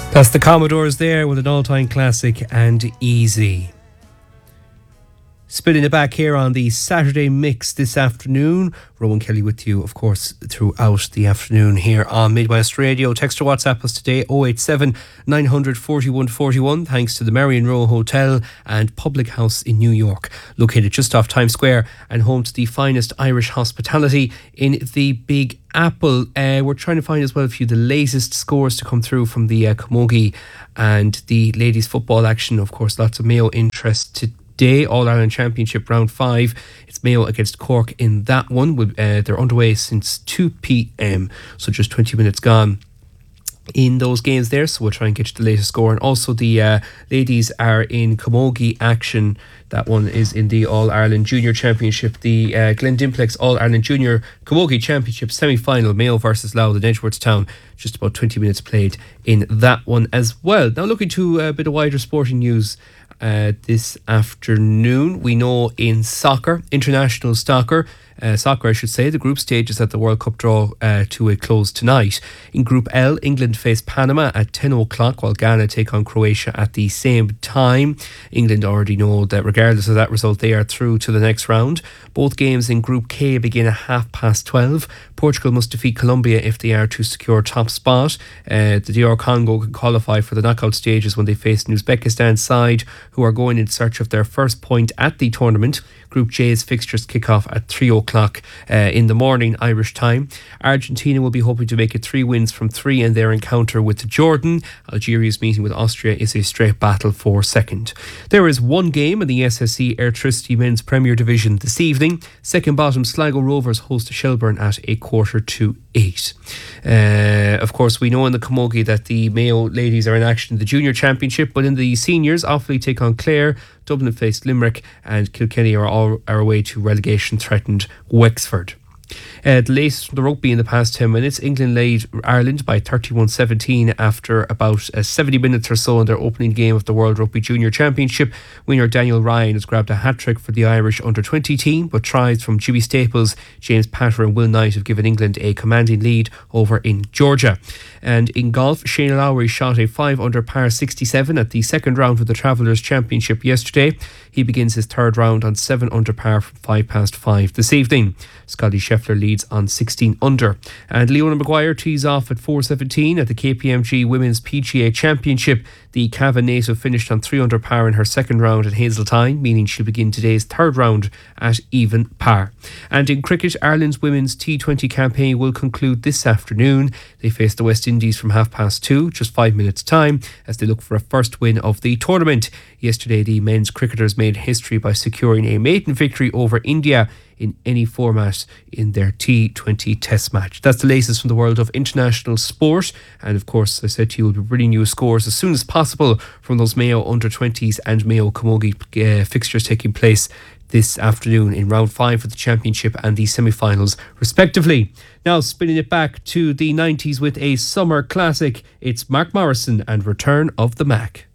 That's the Commodores there with an all-time classic and Easy. Spinning it back here on the Saturday Mix this afternoon. Rowan Kelly with you, of course, throughout the afternoon here on Midwest Radio. Text or WhatsApp us today, 087 900 4141, thanks to the Marion Row Hotel and Public House in New York, located just off Times Square and home to the finest Irish hospitality in the Big Apple. We're trying to find as well a few of the latest scores to come through from the Camogie and the ladies football action. Of course, lots of Mayo interest today. All-Ireland Championship Round 5. It's Mayo against Cork in that one. They're underway since 2 p.m, so just 20 minutes gone in those games there, so we'll try and get you the latest score. And also the ladies are in Camogie action. That one is in the All-Ireland Junior Championship, the Glendimplex All-Ireland Junior Camogie Championship semi-final, Mayo versus Louth in Edgeworthstown. Just about 20 minutes played in that one as well. Now looking to a bit of wider sporting news this afternoon. We know in soccer, international soccer, I should say, the group stage is at the World Cup draw to a close tonight. In Group L, England face Panama at 10 o'clock, while Ghana take on Croatia at the same time. England already know that regardless of that result, they are through to the next round. Both games in Group K begin at 12:30. Portugal must defeat Colombia if they are to secure top spot. The DR Congo can qualify for the knockout stages when they face an Uzbekistan side who are going in search of their first point at the tournament. Group J's fixtures kick off at 3 o'clock in the morning Irish time. Argentina will be hoping to make it 3 wins from 3 in their encounter with Jordan. Algeria's meeting with Austria is a straight battle for second. There is one game in the SSE Airtricity Men's Premier Division this evening. Second bottom Sligo Rovers host Shelburne at 7:45. Of course, we know in the Camogie that the Mayo ladies are in action in the Junior Championship, but in the seniors, Offaly take on Clare, Dublin face Limerick, and Kilkenny are away to relegation-threatened Wexford. The latest from the rugby in the past 10 minutes, England led Ireland by 31-17 after about 70 minutes or so in their opening game of the World Rugby Junior Championship. Winner Daniel Ryan has grabbed a hat-trick for the Irish under-20 team, but tries from Jimmy Staples, James Patter and Will Knight have given England a commanding lead over in Georgia. And in golf, Shane Lowry shot a 5 under par 67 at the second round of the Travellers Championship yesterday. He begins his third round on 7 under par from 5:05 this evening. Scotty Scheffler leads on 16 under. And Leona Maguire tees off at 4:17 at the KPMG Women's PGA Championship. The Cavan native finished on 3 under par in her second round at Hazeltine, meaning she'll begin today's third round at even par. And in cricket, Ireland's women's T20 campaign will conclude this afternoon. They face the West Indies from 2:30, just 5 minutes time, as they look for a first win of the tournament. Yesterday, the men's cricketers made history by securing a maiden victory over India in any format in their T20 test match. That's the latest from the world of international sport. And of course, I said to you, we'll be bringing you scores as soon as possible from those Mayo under-20s and Mayo Camogie fixtures taking place this afternoon in round 5 of the championship and the semi-finals respectively. Now spinning it back to the 90s with a summer classic, it's Mark Morrison and Return of the Mac.